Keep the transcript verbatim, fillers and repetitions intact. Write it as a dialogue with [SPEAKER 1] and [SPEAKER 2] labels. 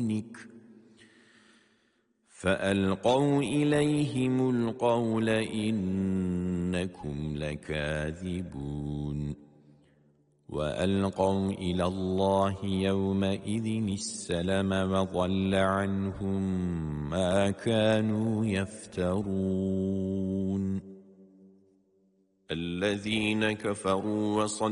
[SPEAKER 1] دونك فألقوا إليهم القول إنكم لكاذبون وألقوا إلى الله يومئذ السلم وضل عنهم ما كانوا يفترون الذين كفروا وصدوا